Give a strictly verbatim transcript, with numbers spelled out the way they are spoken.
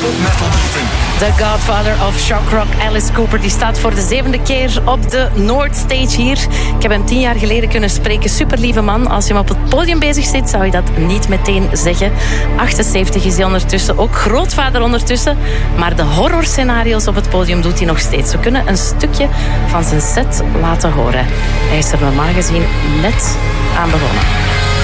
Metal Building. The Godfather of Shock Rock, Alice Cooper, die staat voor de zevende keer op de Noordstage hier. Ik heb hem tien jaar geleden kunnen spreken. Super lieve man. Als je hem op het podium bezig zit, zou je dat niet meteen zeggen. achtenzeventig is hij ondertussen, ook grootvader ondertussen. Maar de horrorscenario's op het podium doet hij nog steeds. We kunnen een stukje van zijn set laten horen. Hij is er normaal gezien net aan begonnen.